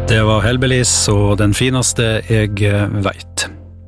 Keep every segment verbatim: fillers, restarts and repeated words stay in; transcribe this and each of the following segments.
Det var Hellbillies og den fineste jeg vet.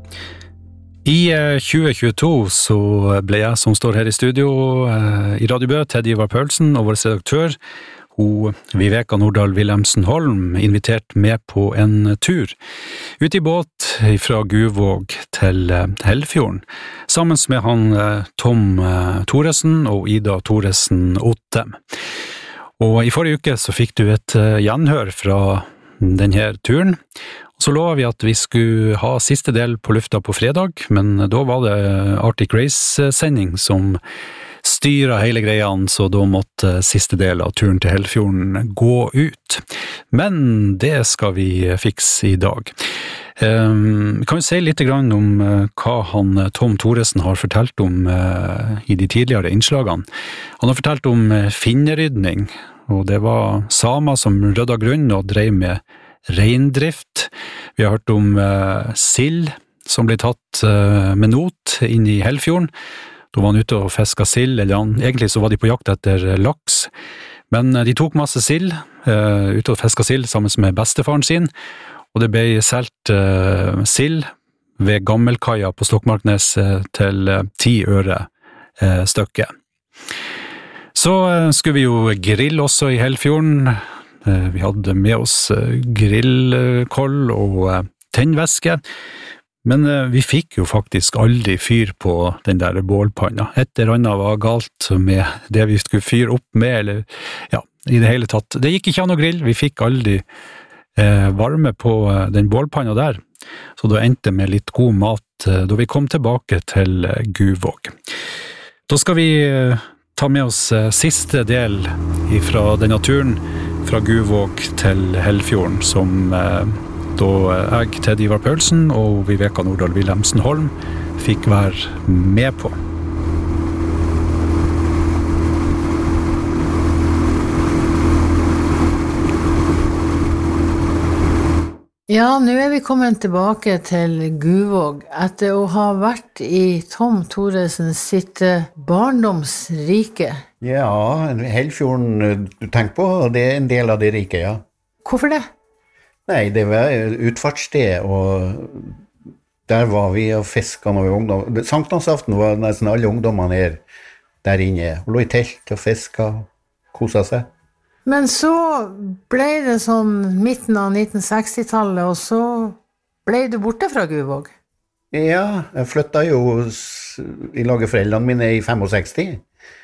I tjue tjueto så ble jeg som står her i studio i Radio Bø, Ted Ivar Paulsen og vår redaktør, hun Viveka Nordahl Wilhelmsen Holm, invitert med på en tur ut i båt fra Guvåg til Hellfjorden, sammen med han Tom Thoresen og Ida Thoresen Ottem. Og i forrige uke så fikk du et gjenhør fra denne turen. Så lovet vi at vi skulle ha siste del på lufta på fredag, men da var det Arctic Race-sending som styret hele greiene, så da måtte siste del av turen til Hellfjorden gå ut. Men det skal vi fikse i dag. Um, kan vi si litt grann om uh, hva han Tom Thoresen har fortalt om uh, i de tidligere innslagene. Han har fortalt om uh, finnerydning, og det var samer som rydda grunn og drev med reindrift. Vi har hørt om uh, sild som ble tatt uh, med not inn i Hellfjorden. Da var han ute og fisket sild, eller han, egentlig så var de på jakt etter laks. Men uh, de tok masse sild, uh, ute og fisket sild sammen med bestefaren sin, og det ble selt uh, sild ved Gammelkaia på Stokmarknes uh, til uh, ti øre uh, stykket. Så uh, skulle vi jo grille også i Hellfjorden. Uh, vi hadde med oss uh, grillkoll og uh, tennvæske, men uh, vi fikk jo faktisk aldri fyr på den der bålpanna. Et eller annet var galt med det vi skulle fyre opp med, eller ja, i det hele tatt. Det gikk ikke an å grille, vi fikk aldri uh, varme på uh, den bålpanna der, så da endte det med litt god mat uh, da vi kom tilbake til uh, Guvåg. Da skal vi uh, ta med oss uh, siste del fra denne turen, fra Guvåg til Hellfjorden, som eh, da jeg, Ted Ivar Paulsen og Viveka Nordahl Wilhelmsen Holm fikk være med på. Ja, nå er vi kommet tilbake til Guvåg etter å ha vært i Tom Thoresen sitt barndomsrike. Ja, Hellfjorden du tenker på, det er en del av det rike, ja. Hvorfor det? Nei, det var utfartssted, og der var vi og fisket når vi var ungdom. Sankthansaften var nesten alle ungdommene her der inne, og lå i telt og fisket, koset seg. Men så ble det sånn midten av nitten seksti-tallet, og så ble du borte fra Guvåg? Ja, jeg flyttet jo i lag med foreldrene mine i sekstifem.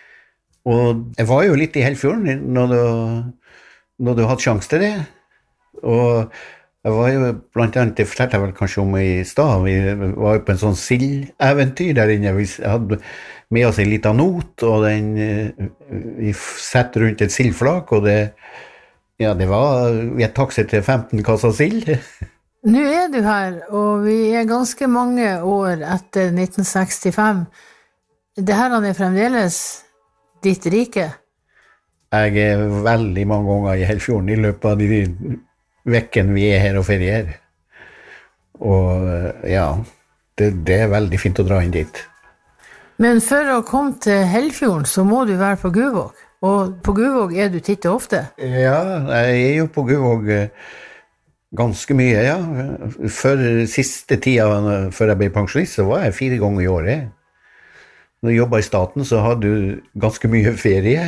Og jeg var jo litt i Hellfjorden når du, når du hadde sjanse til det. Og jeg var jo blant annet, det fortalte jeg vel kanskje om i stad, vi var jo på en sånn sildeventyr der inne. Vi hadde med oss en liten not, og den, vi satt rundt et sildflak, og det, ja, det var, vi hadde taxi til femten kasser sild. Nå er du her, og vi er ganske mange år etter nitten sekstifem. Det her er fremdeles ditt rike? Jeg er veldig mange ganger i Hellfjorden i løpet av de vekkene vi er her og ferier. Og ja, det, det er veldig fint å dra inn dit. Men for å komme til Hellfjorden så må du være på Guvåg. Og på Guvåg er du titt og ofte? Ja, jeg er jo på Guvåg ganske mye, ja. For siste tida, før jeg ble pensjonist, så var jeg fire ganger i året. Når jeg jobbet i staten, så hadde du ganske mye ferie.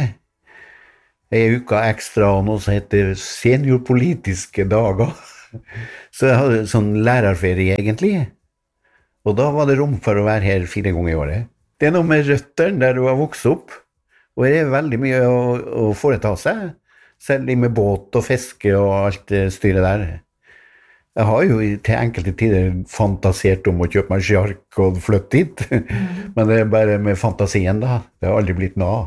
En uke ekstra, og noe som heter seniorpolitiske dager. Så jeg hadde sånn lærerferie, egentlig. Og da var det rom for å være her fire ganger i året. Det er noe med røttene der du har vokst opp, og det er veldig mye å, å foreta seg, selv med båt og fiske og alt det styret der. Jeg har jo til enkelte tider fantasert om å kjøpe meg sjark og flytte dit, mm. men det er bare med fantasien da, det har aldri blitt noe av.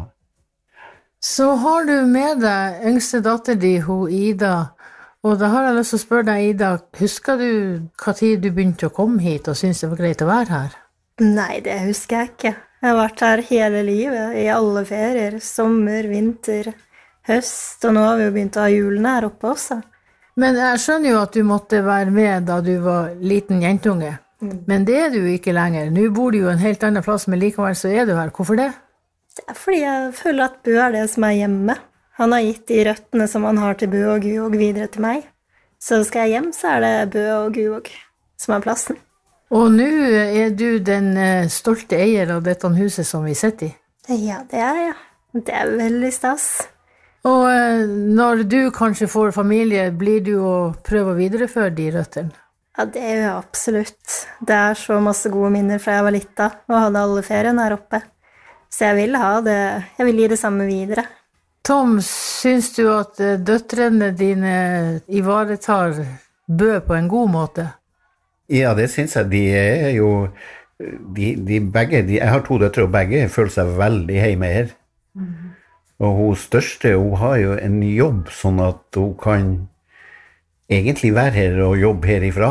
Så har du med deg yngste datter di, hun Ida, og da har jeg lyst til å spørre deg, Ida, husker du hva tid du begynte å komme hit og synes det var greit å være her? Nei, det husker jeg ikke. Jeg har vært her hele livet, i alle ferier, sommer, vinter, høst, og nå har vi jo begynt å ha julen her oppe også. Men jeg skjønner jo at du måtte være med da du var liten jentunge, mm. men det er du jo ikke lenger. Nå bor du jo en helt annen plass, men likevel så er du her. Hvorfor det? Det er fordi jeg føler at Bø er det som er hjemme. Han har gitt de røttene som han har til Bø og Gud og videre til meg. Så skal jeg hjem, så er det Bø og Guvåg som er plassen. Og nå er du den stolte eier av dette huset som vi sitter i. Ja, det er jeg. Det er veldig stas. Og når du kanskje får familie, blir du å prøve å videreføre de røttene? Ja, det gjør jeg absolutt. Det er så masse gode minner fra jeg var lita og hadde alle ferien her oppe. Så jeg vil ha det, jeg vil gi det samme videre. Tom, syns du at døtrene dine ivaretar Bø på en god måte? Ja, det synes jeg. De er jo, de, de begge, de, jeg har to døtre, og begge føler seg veldig hjemme her. Mm. Og hun største, hun har jo en jobb, sånn at hun kan egentlig være her og jobbe herifra.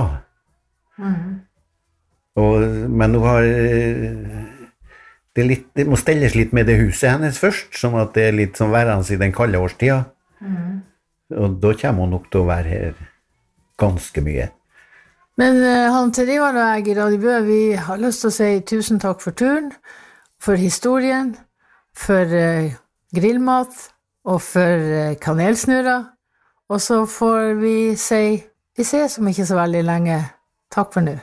Mm. Og, men hun har, det, er litt, det må stelles litt med det huset hennes først, sånn at det er litt som værende i den kalde årstida. Mm. Og da kommer hun nok til å være her ganske mye. Men uh, han Ted Ivar og jeg i Radio Bø, vi har lyst til å si tusen takk for turen, for historien, for uh, grillmat og for uh, kanelsnurrer. Og så får vi si, vi ses om ikke så veldig lenge. Takk for nå.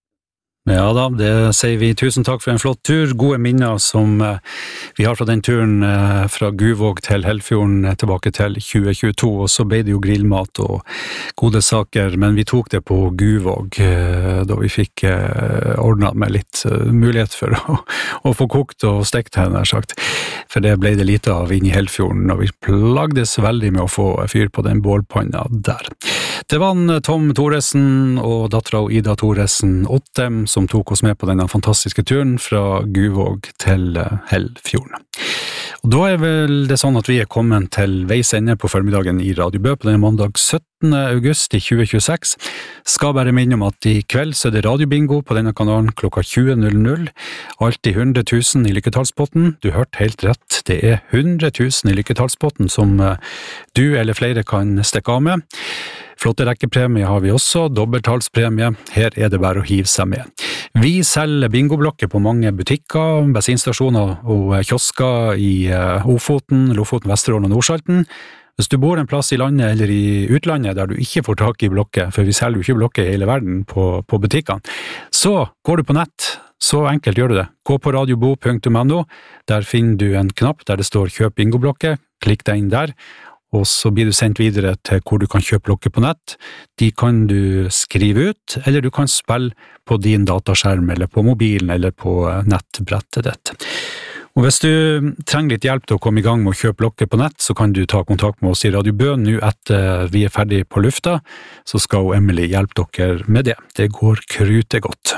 Ja da, det sier vi tusen takk for en flott tur. Gode minner som eh, vi har fra den turen eh, fra Guvåg til Helfjorden eh, tilbake til tjue tjueto, og så ble det jo grillmat og gode saker, men vi tok det på Guvåg eh, da vi fikk eh, ordnet med litt eh, mulighet for å, å få kokt og stekt henne, sagt. For det ble det lite av inn i Helfjorden, og vi plagdes veldig med å få fyr på den bålpanna der. Det var en Tom Thoresen og dattera Ida Thoresen Ottem som tok oss med på denne fantastiske turen fra Guvåg til Helfjorden. Og da er vel det sånn at vi er kommet til veis ende på formiddagen i Radio Bø på denne mandag syttende august i tjue tjueseks. Skal bare minne om at i kveld så er det radiobingo på denne kanalen klokka tjue null null. Alltid hundre tusen i lykketallspotten. Du hørte helt rett, det er hundre tusen i lykketallspotten som du eller flere kan stikke av med. Flotte rekkepremie har vi også, dobbelttalspremie. Her er det bare å hive seg med. Vi selger bingoblokker på mange butikker, bensinstasjoner og kiosker i Ofoten, Lofoten, Vesterålen og Nordsalten. Hvis du bor en plass i landet eller i utlandet der du ikke får tak i blokker, for vi selger jo ikke blokker i hele verden på, på butikkene, så går du på nett. Så enkelt gjør du det. Gå på radiobo punktum no, der finner du en knapp der det står kjøp bingoblokker, klikk deg inn der, og så blir du sendt videre til hvor du kan kjøpe blokker på nett. De kan du skrive ut, eller du kan spille på din dataskjerm, eller på mobilen, eller på nettbrettet ditt. Og hvis du trenger litt hjelp til å komme i gang med å kjøpe blokker på nett, så kan du ta kontakt med oss i Radio Bø nå etter vi er ferdig på lufta, så skal Emily hjelpe dere med det. Det går krutegodt.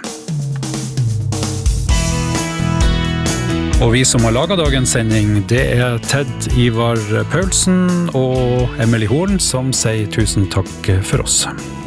Og vi som har laget dagens sending, det er Ted Ivar Paulsen og Emily Horn som sier tusen takk for oss.